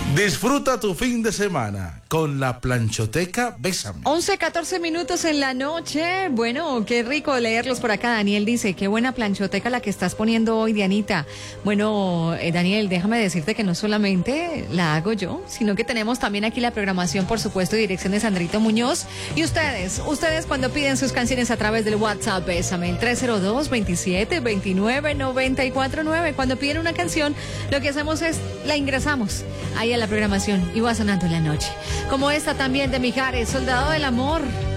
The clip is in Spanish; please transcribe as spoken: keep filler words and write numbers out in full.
Disfruta tu fin de semana con la Planchoteca Bésame. once, catorce minutos en la noche. Bueno, qué rico leerlos por acá. Daniel dice, qué buena planchoteca la que estás poniendo hoy, Dianita. Bueno, eh, Daniel, déjame decirte que no solamente la hago yo, sino que tenemos también aquí la programación, por supuesto, y dirección de Sandrito Muñoz. Y ustedes, ustedes cuando piden sus canciones a través del WhatsApp, Bésame, el tres cero dos, veintisiete, veintinueve, noventa y cuatro nueve. Cuando piden una canción, lo que hacemos es la ingresamos ahí a la programación y va sonando en la noche. Como esta también de Mijares, Soldado del Amor.